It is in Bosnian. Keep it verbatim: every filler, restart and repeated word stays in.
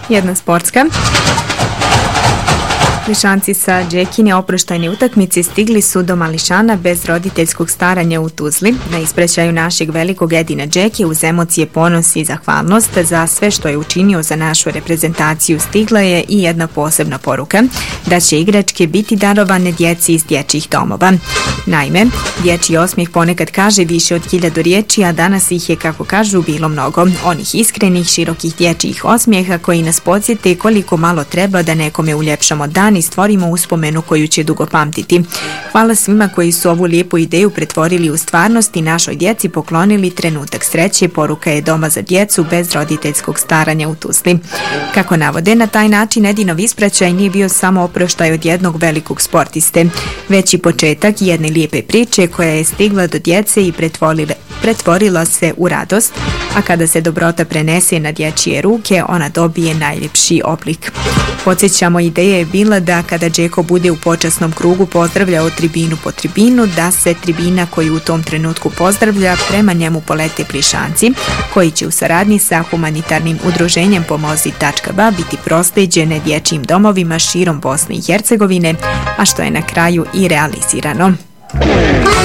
Jedna sportska. Plišanci sa Đekine oproštajne utakmice stigli su do mališana bez roditeljskog staranja u Tuzli. Na ispraćaju našeg velikog Edina Đeke uz emocije, ponos i zahvalnost za sve što je učinio za našu reprezentaciju stigla je i jedna posebna poruka da će igračke biti darovane djeci iz dječjih domova. Naime, dječji osmijeh ponekad kaže više od hiljadu riječi, a danas ih je, kako kažu, bilo mnogo. Onih iskrenih, širokih dječjih osmijeha koji nas podsjete koliko malo treba da nekome uljepšamo dan i stvorimo uspomenu koju će dugo pamtiti. Hvala svima koji su ovu lijepu ideju pretvorili u stvarnost i našoj djeci poklonili trenutak sreće, poruka je Doma za djecu bez roditeljskog staranja u Tuzli. Kako navode, na taj način Edinov ispraćaj nije bio samo oproštaj od jednog velikog sportiste, već i početak jedne lijepe priče koja je stigla do djece i pretvorila, pretvorila se u radost, a kada se dobrota prenese na dječje ruke, ona dobije najljepši oblik. Podsjećamo, ideja je bila da kada Đeko bude u počasnom krugu pozdravljao tribinu po tribinu, da se tribina koju u tom trenutku pozdravlja prema njemu polete plišanci, koji će u saradnji sa humanitarnim udruženjem Pomozi tačka ba biti proslijeđene dječjim domovima širom Bosne i Hercegovine, a što je na kraju i realizirano.